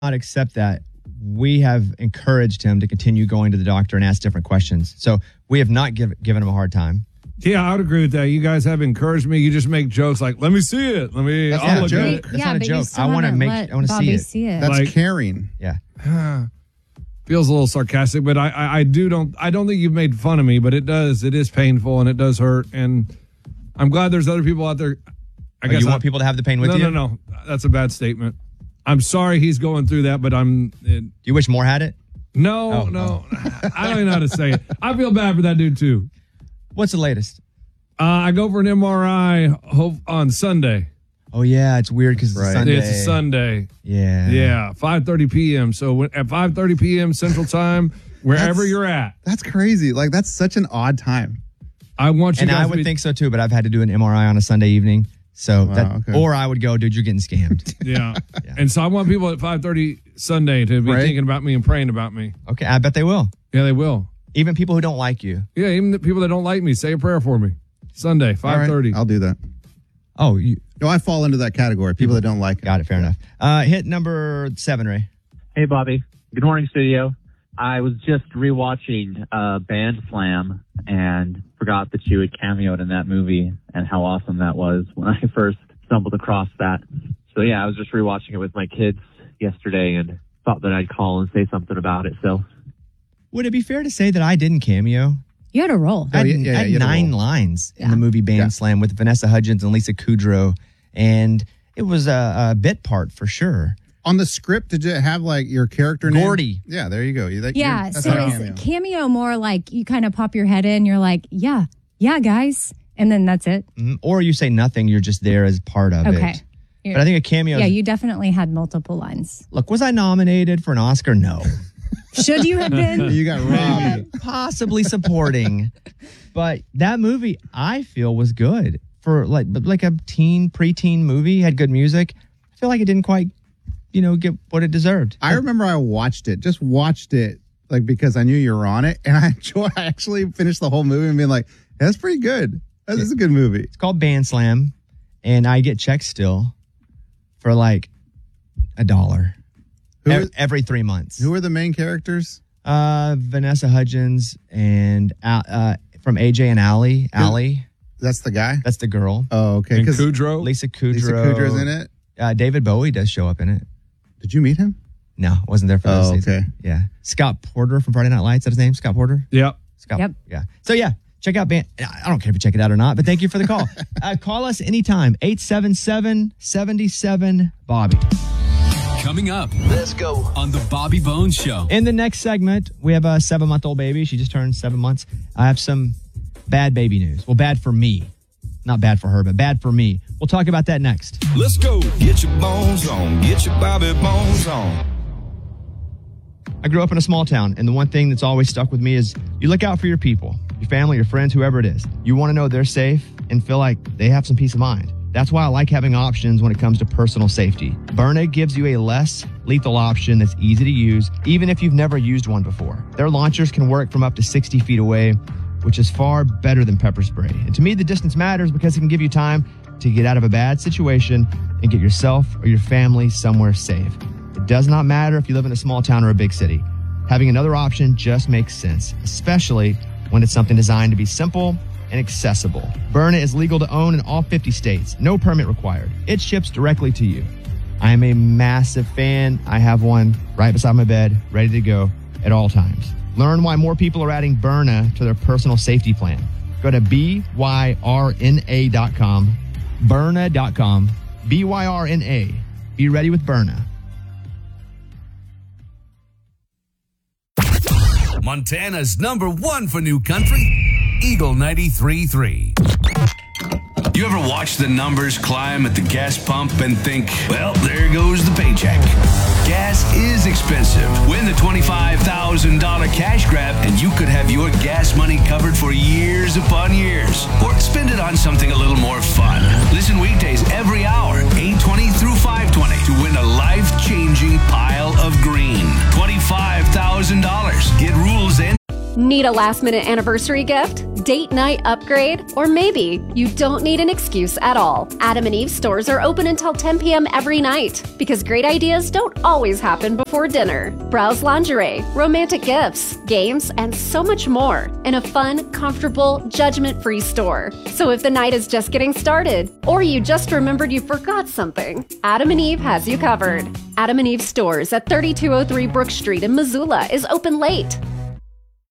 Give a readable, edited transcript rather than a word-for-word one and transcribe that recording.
not accept that, we have encouraged him to continue going to the doctor and ask different questions. So we have not given him a hard time. Yeah, I would agree with that. You guys have encouraged me. You just make jokes like, let me see it. That's not a joke. That's not a joke. I want to see it. That's like, caring. Yeah. Feels a little sarcastic, but I don't think you've made fun of me, but it is painful and it does hurt. And I'm glad there's other people out there. I guess you want people to have the pain with you? No. That's a bad statement. I'm sorry he's going through that, but do you wish more had it? No. I don't even know how to say it. I feel bad for that dude too. What's the latest? I go for an MRI on Sunday. Oh, yeah. It's weird because it's Sunday. It's a Sunday. Yeah. Yeah. 5:30 p.m. So at 5:30 p.m. Central Time, wherever you're at. That's crazy. Like, that's such an odd time. I want you and I would think so, too, but I've had to do an MRI on a Sunday evening. So or I would go, dude, you're getting scammed. Yeah. And so I want people at 5:30 Sunday to be thinking about me and praying about me. Okay. I bet they will. Yeah, they will. Even people who don't like you. Yeah, even the people that don't like me, say a prayer for me. Sunday, 5:30. Right, I'll do that. Oh, no, I fall into that category. People that don't like it. Got it. Fair enough. Hit number 7, Ray. Hey, Bobby. Good morning, studio. I was just rewatching Band Slam and forgot that you had cameoed in that movie and how awesome that was when I first stumbled across that. So, yeah, I was just rewatching it with my kids yesterday and thought that I'd call and say something about it. So, would it be fair to say that I didn't cameo? You had a role. I had 9 lines in the movie Band Slam with Vanessa Hudgens and Lisa Kudrow, and it was a bit part for sure. On the script, did it have like your character name? Gordy. Yeah, there you go. So is cameo more like you kind of pop your head in, you're like, yeah, guys, and then that's it? Mm-hmm. Or you say nothing, you're just there as part of it. But I think a cameo... Yeah, you definitely had multiple lines. Look, was I nominated for an Oscar? No. Should you have been? You got robbed. Possibly supporting. But that movie, I feel, was good. For like a preteen movie, had good music. I feel like it didn't quite, get what it deserved. I remember I watched it like because I knew you were on it. And I actually finished the whole movie and being like, that's pretty good. This is a good movie. It's called Band Slam. And I get checks still for like $1. Every 3 months. Who are the main characters? Vanessa Hudgens and from AJ and Allie. Allie. That's the guy? That's the girl. Oh, okay. And Kudrow? Lisa Kudrow. Lisa Kudrow's in it? David Bowie does show up in it. Did you meet him? No, wasn't there for this season. Okay. Yeah. Scott Porter from Friday Night Lights. Is that his name? Scott Porter? Yep. Scott. Yep. Yeah. So, yeah. Check out Band. I don't care if you check it out or not, but thank you for the call. Call us anytime. 877-77-Bobby. Coming up. Let's go. On the Bobby Bones Show. In the next segment, we have a 7-month-old baby. She just turned 7 months. I have some bad baby news. Well, bad for me. Not bad for her, but bad for me. We'll talk about that next. Let's go. Get your bones on. Get your Bobby Bones on. I grew up in a small town, and the one thing that's always stuck with me is you look out for your people, your family, your friends, whoever it is. You want to know they're safe and feel like they have some peace of mind. That's why I like having options when it comes to personal safety. Byrna gives you a less lethal option that's easy to use, even if you've never used one before. Their launchers can work from up to 60 feet away, which is far better than pepper spray. And to me, the distance matters because it can give you time to get out of a bad situation and get yourself or your family somewhere safe. It does not matter if you live in a small town or a big city. Having another option just makes sense, especially when it's something designed to be simple and accessible. Byrna is legal to own in all 50 states. No permit required. It ships directly to you. I am a massive fan. I have one right beside my bed, ready to go at all times. Learn why more people are adding Byrna to their personal safety plan. Go to byrna.com, Byrna.com, BYRNA. Be ready with Byrna. Montana's #1 for new country, Eagle 93.3. You ever watch the numbers climb at the gas pump and think, well, there goes the paycheck? Gas is expensive. Win the $25,000 cash grab and you could have your gas money covered for years upon years. Or spend it on something a little more fun. Listen weekdays every hour, 8:20 through 5:20 to win a life-changing pile of green. $25,000. Get rules and Need a last-minute anniversary gift? Date night upgrade? Or maybe you don't need an excuse at all. Adam and Eve stores are open until 10 p.m. every night because great ideas don't always happen before dinner. Browse lingerie, romantic gifts, games, and so much more in a fun, comfortable, judgment-free store. So if the night is just getting started or you just remembered you forgot something, Adam and Eve has you covered. Adam and Eve stores at 3203 Brook Street in Missoula is open late.